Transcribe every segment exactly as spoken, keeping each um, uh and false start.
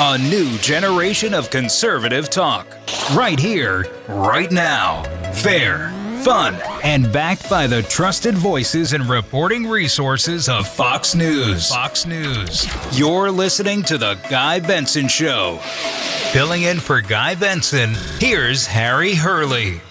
A new generation of conservative talk. Right here, right now. Fair, fun, and backed by the trusted voices and reporting resources of Fox News. Fox News. You're listening to The Guy Benson Show. Filling in for Guy Benson, here's Harry Hurley.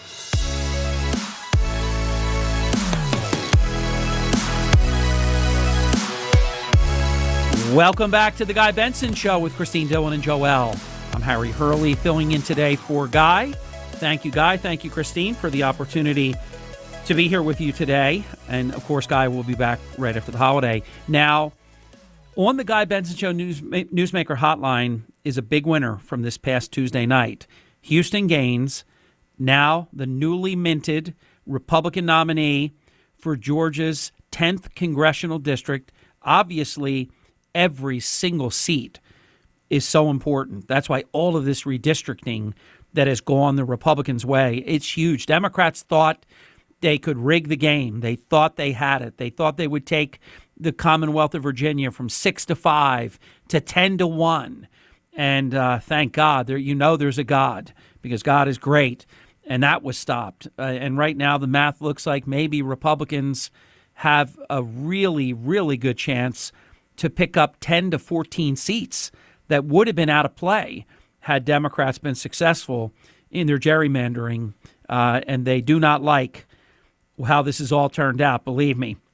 Welcome back to the Guy Benson Show with Christine Dillon and Joel. I'm Harry Hurley, filling in today for Guy. Thank you, Guy. Thank you, Christine, for the opportunity to be here with you today. And, of course, Guy will be back right after the holiday. Now, on the Guy Benson Show News, Newsmaker Hotline is a big winner from this past Tuesday night. Houston Gaines, now the newly minted Republican nominee for Georgia's tenth Congressional District. Obviously, every single seat is so important. That's why all of this redistricting that has gone the Republicans' way, it's huge. Democrats thought they could rig the game. They thought they had it. They thought they would take the Commonwealth of Virginia from six to five to ten to one. And uh, thank God, there you know there's a God, because God is great. And that was stopped. Uh, and right now the math looks like maybe Republicans have a really, really good chance to pick up ten to fourteen seats that would have been out of play had Democrats been successful in their gerrymandering. Uh, and they do not like how this has all turned out, believe me.